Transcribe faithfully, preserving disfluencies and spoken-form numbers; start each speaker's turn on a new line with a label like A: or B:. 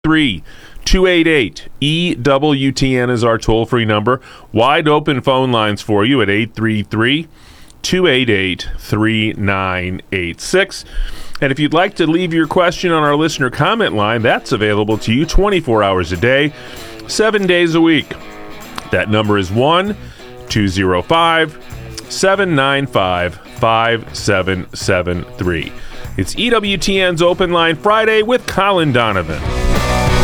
A: three two eight eight E W T N is our toll-free number. Wide open phone lines for you at eight three three, two eight eight, three nine eight six. And if you'd like to leave your question on our listener comment line, that's available to you twenty-four hours a day, seven days a week. That number is one two zero five, seven nine five, five seven seven three. It's E W T N's Open Line Friday with Colin Donovan.